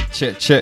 Check.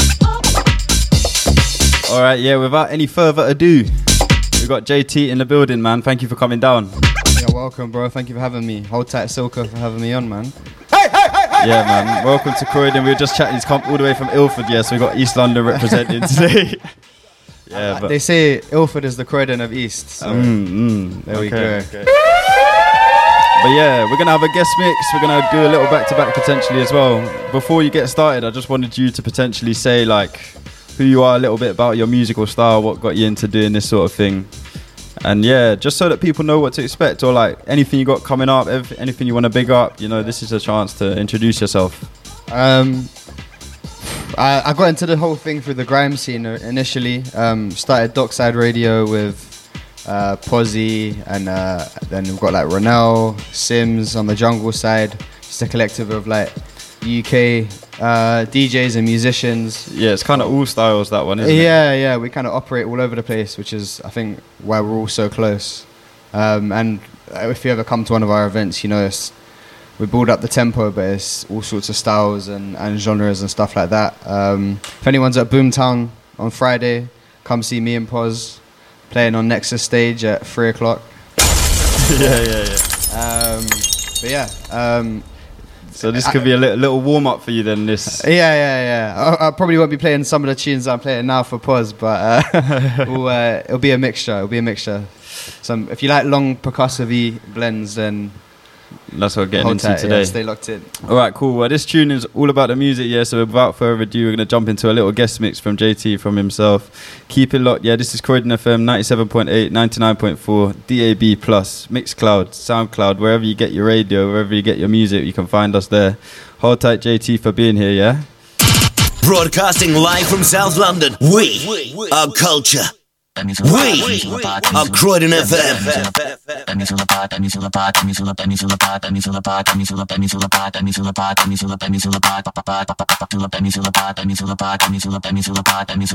All right, yeah, without any further ado, we've got JT in the building, man. Thank you for coming down. You're welcome, bro. Thank you for having me. Hold tight, Silka, for having me on, man. Yeah, man. Welcome to Croydon. We were just chatting. He's come all the way from Ilford, yeah, so we got East London representing today. Yeah, but they say Ilford is the Croydon of East. So there we go. Okay. But yeah, we're going to have a guest mix. We're going to do a little back-to-back potentially as well. Before you get started, I just wanted you to potentially say, like, who you are, a little bit about your musical style, what got you into doing this sort of thing. And yeah, just so that people know what to expect, or like anything you got coming up, anything you want to big up, you know, this is a chance to introduce yourself. I got into the whole thing through the grime scene initially. Started Dockside Radio with Posy, and then we've got like Ronell, Sims on the jungle side. Just a collective of like UK DJs and musicians. Yeah, it's kind of all styles, that one, isn't it? Yeah, we kind of operate all over the place, which is, I think, why we're all so close. And if you ever come to one of our events, you know, we build up the tempo, but it's all sorts of styles and genres and stuff like that. If anyone's at Boomtown on Friday, come see me and Poz playing on Nexus stage at 3 o'clock. So this could be a little warm-up for you then, this. Yeah. I probably won't be playing some of the tunes I'm playing now for Poz, but it'll be a mixture. If you like long percussive blends, then that's what we're getting into today. Yeah, stay locked in. All right, cool. Well, this tune is all about the music, yeah, so without further ado, we're going to jump into a little guest mix from JT, from himself. Keep it locked. Yeah, this is Croydon FM 97.8, 99.4, DAB+, Mixcloud, Soundcloud, wherever you get your radio, wherever you get your music, you can find us there. Hold tight, JT, for being here, yeah? Broadcasting live from South London, we are culture. We are Croydon FM.